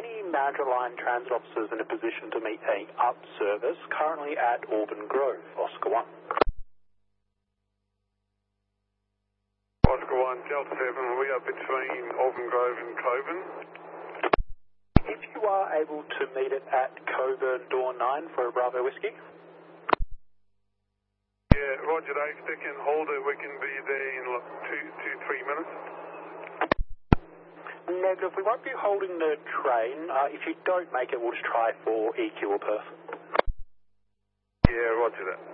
any Mandurah Line transit officers in a position to meet a up service currently at Auburn Grove, Oscar 1? Oscar 1, Delta 7, we are between Auburn Grove and Coburn. If you are able to meet it at Coburn, door 9 for a Bravo Whiskey. Yeah, roger that. If they can hold it, we can be there in like 3 minutes. Negative, we won't be holding the train. If you don't make it, we'll just try for EQ or Perth. Yeah, roger that.